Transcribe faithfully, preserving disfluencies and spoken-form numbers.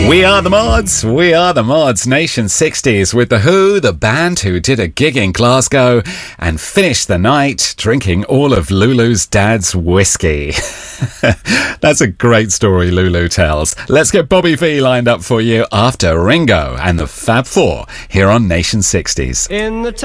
We are the Mods, we are the Mods, Nation sixties with The Who, the band who did a gig in Glasgow and finished the night drinking all of Lulu's dad's whiskey. That's a great story Lulu tells. Let's get Bobby V lined up for you after Ringo and the Fab Four here on Nation sixties. In the